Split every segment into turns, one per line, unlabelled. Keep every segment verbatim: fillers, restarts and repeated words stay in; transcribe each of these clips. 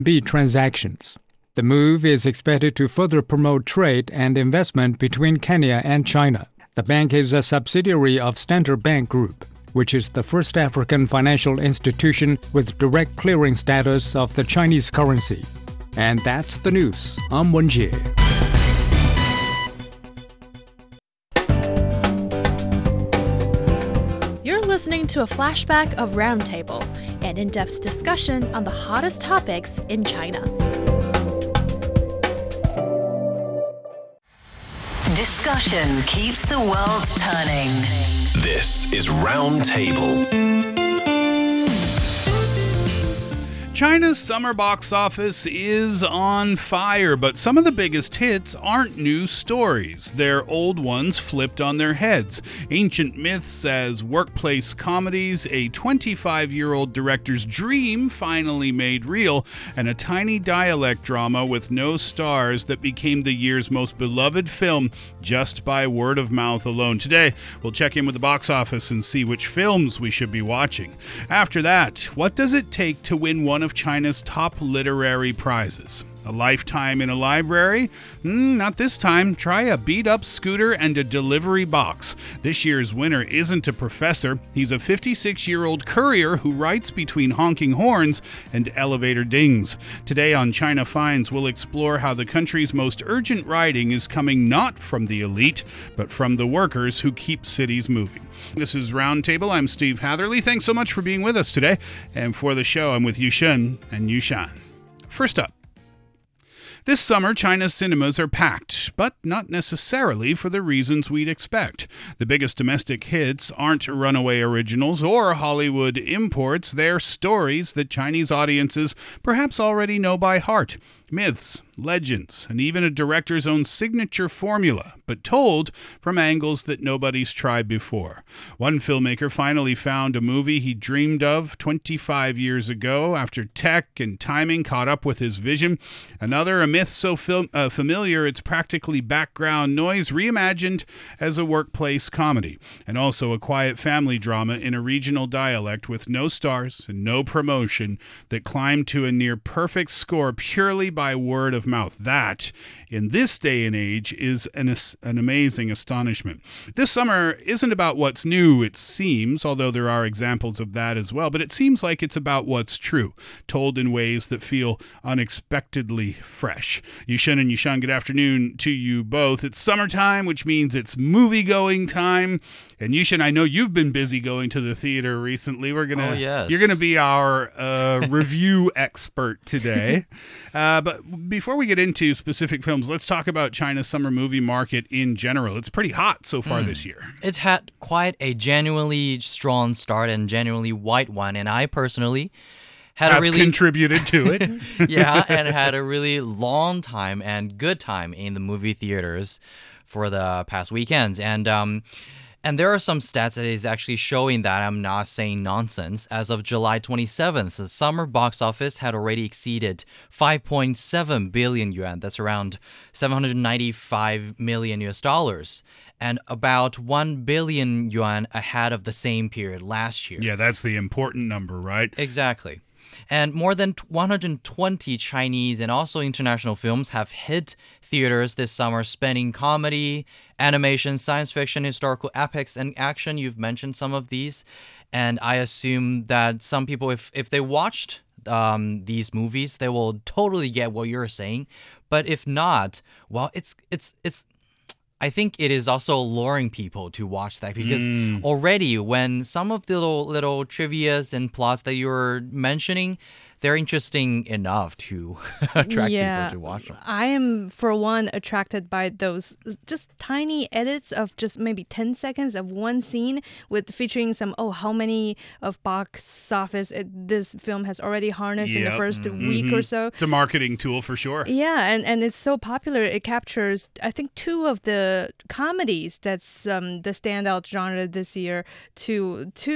B transactions. The move is expected to further promote trade and investment between Kenya and China. The bank is a subsidiary of Standard Bank Group, which is the first African financial institution with direct clearing status of the Chinese currency. And that's the news. I'm Wenjie.
You're listening to a flashback of Roundtable, an in-depth discussion on the hottest topics in China.
Discussion keeps the world turning.
This is Roundtable.
China's summer box office is on fire, but some of the biggest hits aren't new stories. They're old ones flipped on their heads. Ancient myths as workplace comedies, a twenty-five-year-old director's dream finally made real, and a tiny dialect drama with no stars that became the year's most beloved film just by word of mouth alone. Today, we'll check in with the box office and see which films we should be watching. After that, what does it take to win one of China's top literary prizes? A lifetime in a library? Mm, not this time. Try a beat-up scooter and a delivery box. This year's winner isn't a professor. He's a fifty-six-year-old courier who writes between honking horns and elevator dings. Today on China Finds, we'll explore how the country's most urgent writing is coming not from the elite, but from the workers who keep cities moving. This is Roundtable. I'm Steve Hatherley. Thanks so much for being with us today. And for the show, I'm with Yushun and Yushan. First up, this summer, China's cinemas are packed, but not necessarily for the reasons we'd expect. The biggest domestic hits aren't runaway originals or Hollywood imports. They're stories that Chinese audiences perhaps already know by heart. Myths, legends, and even a director's own signature formula, but told from angles that nobody's tried before. One filmmaker finally found a movie he dreamed of twenty-five years ago after tech and timing caught up with his vision. Another, a myth so fil- uh, familiar it's practically background noise, reimagined as a workplace comedy. And also a quiet family drama in a regional dialect with no stars and no promotion that climbed to a near perfect score purely by by word of mouth. That, in this day and age, is an, an amazing astonishment. This summer isn't about what's new, it seems, although there are examples of that as well, but it seems like it's about what's true, told in ways that feel unexpectedly fresh. Yushin and Yushan, good afternoon to you both. It's summertime, which means it's movie-going time. And Yushin, I know you've been busy going to the theater recently. We're gonna,
oh, yes.
You're going to be our uh, review expert today. Uh, but before we get into specific films, let's talk about China's summer movie market in general. It's pretty hot so far mm. this year.
It's had quite a genuinely strong start and genuinely white one, and I personally had
Have
a really
contributed to it.
yeah, and had a really long time and good time in the movie theaters for the past weekends. And um And there are some stats that is actually showing that I'm not saying nonsense. As of July twenty-seventh, the summer box office had already exceeded five point seven billion yuan. That's around seven hundred ninety-five million U S dollars. And about one billion yuan ahead of the same period last year.
Yeah, that's the important number, right?
Exactly. And more than one hundred twenty Chinese and also international films have hit theaters this summer, spanning comedy, animation, science fiction, historical epics, and action. You've mentioned some of these. And I assume that some people, if, if they watched um, these movies, they will totally get what you're saying. But if not, well, it's it's it's... I think it is also luring people to watch that because mm. already when some of the little, little trivias and plots that you were mentioning, they're interesting enough to attract
yeah,
people to watch them.
I am, for one, attracted by those just tiny edits of just maybe ten seconds of one scene with featuring some, oh, how many of box office it, this film has already harnessed yep. in the first mm-hmm. week or so.
It's a marketing tool for sure.
Yeah, and, and it's so popular. It captures, I think, two of the comedies that's um, the standout genre this year. Two, two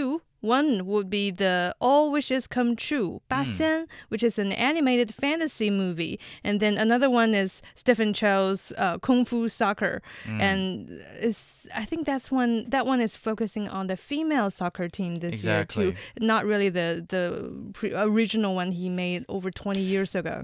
One would be the All Wishes Come True, 八仙, which is an animated fantasy movie. And then another one is Stephen Chow's uh, Kung Fu Soccer.
Mm.
And it's, I think that's one, that one is focusing on the female soccer team this
Exactly.
year too. Not really the, the pre- original one he made over twenty years ago.